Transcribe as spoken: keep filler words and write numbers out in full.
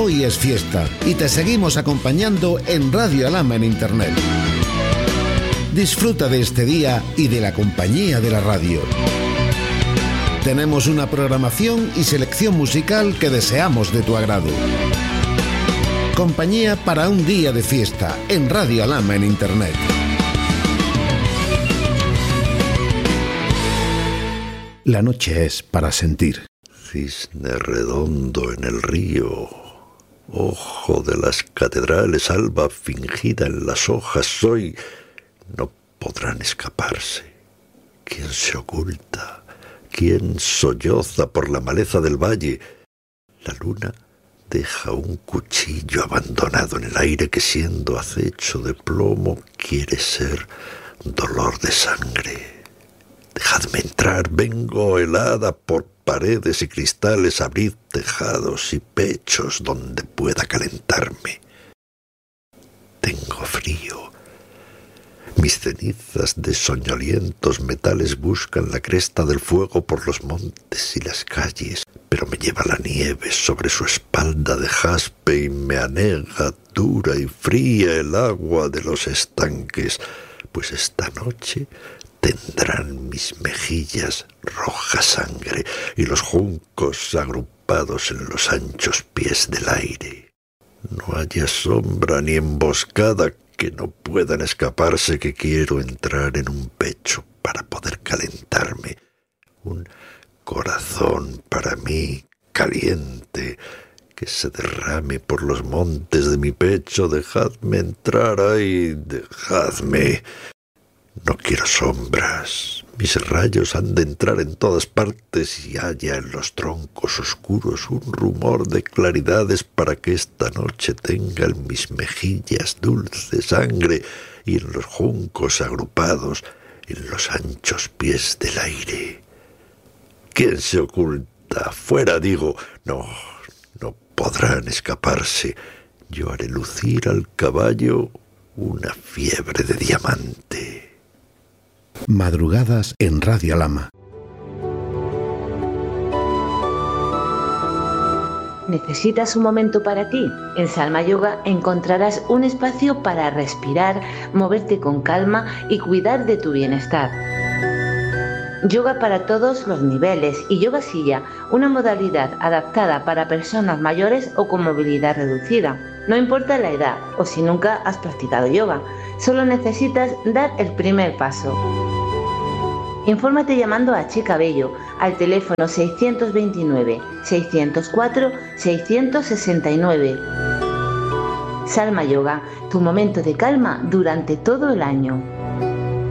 Hoy es fiesta y te seguimos acompañando en Radio Alhama en Internet. Disfruta de este día y de la compañía de la radio. Tenemos una programación y selección musical que deseamos de tu agrado. Compañía para un día de fiesta en Radio Alhama en Internet. La noche es para sentir. Cisne redondo en el río, ojo de las catedrales, alba fingida en las hojas, soy, no podrán escaparse. ¿Quién se oculta? ¿Quién solloza por la maleza del valle? La luna deja un cuchillo abandonado en el aire que, siendo acecho de plomo, quiere ser dolor de sangre. Dejadme entrar, vengo helada por paredes y cristales, abrid tejados y pechos donde pueda calentarme. Tengo frío. Mis cenizas de soñolientos metales buscan la cresta del fuego por los montes y las calles, pero me lleva la nieve sobre su espalda de jaspe y me anega dura y fría el agua de los estanques, pues esta noche tendrán mis mejillas roja sangre y los juncos agrupados en los anchos pies del aire. No haya sombra ni emboscada que no puedan escaparse, que quiero entrar en un pecho para poder calentarme. Un corazón para mí caliente que se derrame por los montes de mi pecho. Dejadme entrar, ay, dejadme. No quiero sombras, mis rayos han de entrar en todas partes y haya en los troncos oscuros un rumor de claridades para que esta noche tenga en mis mejillas dulce sangre y en los juncos agrupados en los anchos pies del aire. ¿Quién se oculta? Fuera, digo, no, no podrán escaparse. Yo haré lucir al caballo una fiebre de diamante. Madrugadas en Radio Alhama. ¿Necesitas un momento para ti? En Salma Yoga encontrarás un espacio para respirar, moverte con calma y cuidar de tu bienestar. Yoga para todos los niveles y yoga silla, una modalidad adaptada para personas mayores o con movilidad reducida. No importa la edad o si nunca has practicado yoga, solo necesitas dar el primer paso. Infórmate llamando a Che Cabello al teléfono seiscientos veintinueve, seiscientos cuatro, seiscientos sesenta y nueve. Salma Yoga, tu momento de calma durante todo el año.